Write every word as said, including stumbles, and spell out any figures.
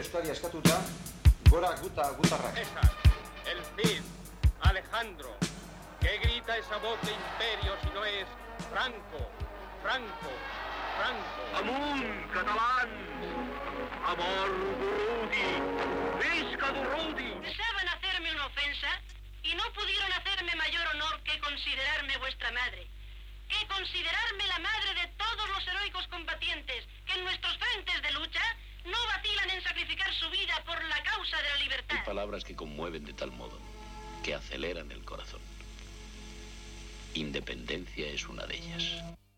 eskari askatuta, gora guta gutarrak. César, el Cid, Alejandro, ¿qué grita esa voz de imperio si no es Franco, Franco, Franco? Amunt, catalans! Amor Durruti! Visca Durruti! Deseaban hacerme una ofensa y no pudieron hacerme mayor honor que considerarme vuestra madre. Que considerarme la madre de todos los heroicos combatientes que en nuestros frentes de lucha no vacilan en sacrificar su vida por la causa de la libertad. Hay palabras que conmueven de tal modo que aceleran el corazón. Independencia es una de ellas.